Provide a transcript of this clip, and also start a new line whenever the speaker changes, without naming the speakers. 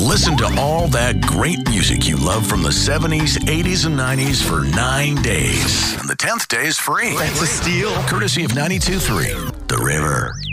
Listen to all that great music you love from the 70s, 80s, and 90s for 9 days. And the 10th day is free.
That's a steal.
Courtesy of 92.3 The River.